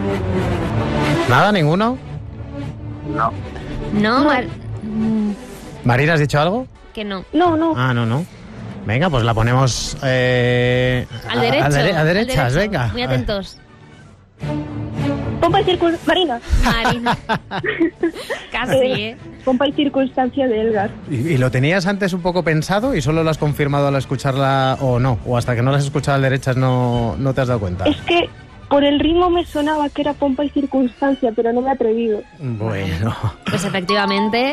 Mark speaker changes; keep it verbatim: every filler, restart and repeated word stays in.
Speaker 1: ¿Nada? ¿Ninguno?
Speaker 2: No.
Speaker 3: No, Mar-
Speaker 1: ¿Marina, has dicho algo?
Speaker 3: que no.
Speaker 4: No, no.
Speaker 1: Ah, no, no. Venga, pues la ponemos eh,
Speaker 3: Al
Speaker 1: a-
Speaker 3: derecho.
Speaker 1: A, dere- a
Speaker 3: al
Speaker 1: derechas,
Speaker 3: derecho.
Speaker 1: venga.
Speaker 3: Muy
Speaker 1: A ver.
Speaker 3: atentos.
Speaker 4: Pompa y circun... Marina.
Speaker 3: Marina. Casi, ¿eh?
Speaker 4: Pompa y circunstancia de Elgar.
Speaker 1: ¿Y, y lo tenías antes un poco pensado y solo lo has confirmado al escucharla o no? ¿O hasta que no la has escuchado al derechas no, no te has dado cuenta?
Speaker 4: Es que por el ritmo me sonaba que era pompa y circunstancia, pero no me he atrevido.
Speaker 1: Bueno.
Speaker 3: Pues efectivamente